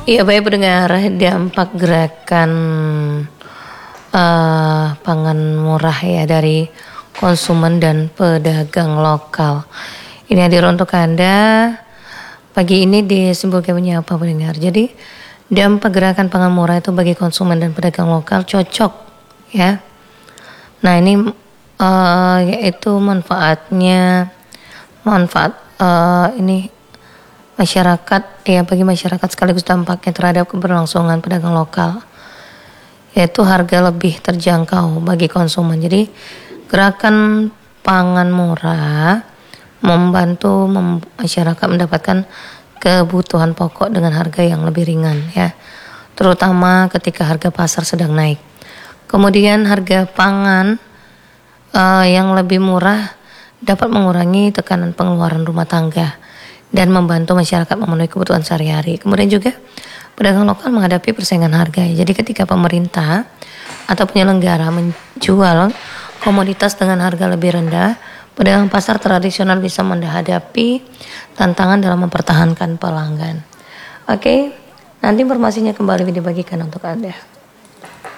Iya, baik pendengar, dampak gerakan pangan murah ya dari konsumen dan pedagang lokal. Ini hadir untuk Anda pagi ini disimpulkan apa pendengar. Jadi dampak gerakan pangan murah itu bagi konsumen dan pedagang lokal cocok ya. Nah ini yaitu manfaat ini masyarakat ya, bagi masyarakat sekaligus dampaknya terhadap keberlangsungan pedagang lokal, yaitu harga lebih terjangkau bagi konsumen. Jadi gerakan pangan murah membantu masyarakat mendapatkan kebutuhan pokok dengan harga yang lebih ringan ya, terutama ketika harga pasar sedang naik. Kemudian harga pangan yang lebih murah dapat mengurangi tekanan pengeluaran rumah tangga dan membantu masyarakat memenuhi kebutuhan sehari-hari. Kemudian juga pedagang lokal menghadapi persaingan harga. Jadi ketika pemerintah atau penyelenggara menjual komoditas dengan harga lebih rendah, pedagang pasar tradisional bisa menghadapi tantangan dalam mempertahankan pelanggan. Oke, nanti informasinya kembali dibagikan untuk Anda.